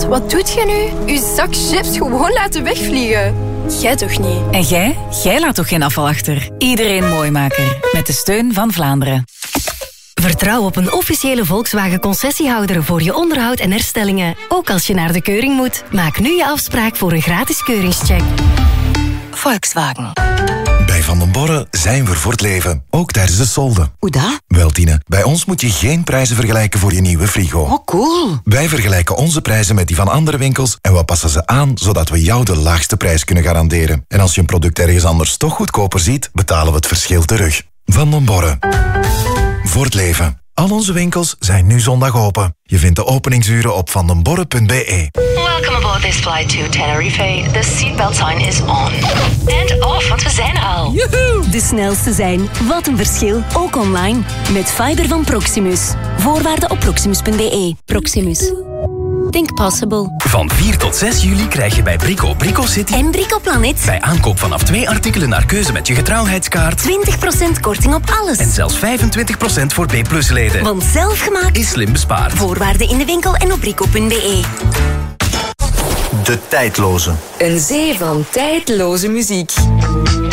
wat doet je nu? Uw zak chips gewoon laten wegvliegen. Jij toch niet? En jij? Jij laat toch geen afval achter? Iedereen Mooimaker. Met de steun van Vlaanderen. Vertrouw op een officiële Volkswagen-concessiehouder voor je onderhoud en herstellingen. Ook als je naar de keuring moet. Maak nu je afspraak voor een gratis keuringscheck. Volkswagen. Bij Van den Borre zijn we voor het leven. Ook tijdens de solden. Hoe dat? Wel, Tine, bij ons moet je geen prijzen vergelijken voor je nieuwe frigo. Oh, cool. Wij vergelijken onze prijzen met die van andere winkels en we passen ze aan, zodat we jou de laagste prijs kunnen garanderen. En als je een product ergens anders toch goedkoper ziet, betalen we het verschil terug. Van den Borre. Voor het leven. Al onze winkels zijn nu zondag open. Je vindt de openingsuren op vandenborre.be. Welcome aboard this flight to Tenerife. The seatbelt sign is on. And off, want we zijn er al. Joehoe! De snelste zijn. Wat een verschil. Ook online. Met fiber van Proximus. Voorwaarden op proximus.be. Proximus. Think possible. Van 4 tot 6 juli krijg je bij Brico City En Brico Planet. bij aankoop vanaf 2 artikelen naar keuze met je getrouwheidskaart 20% korting op alles. en zelfs 25% voor B+-leden. Want zelfgemaakt Is slim bespaard. voorwaarden in de winkel en op brico.be. De tijdloze. Een zee van tijdloze muziek.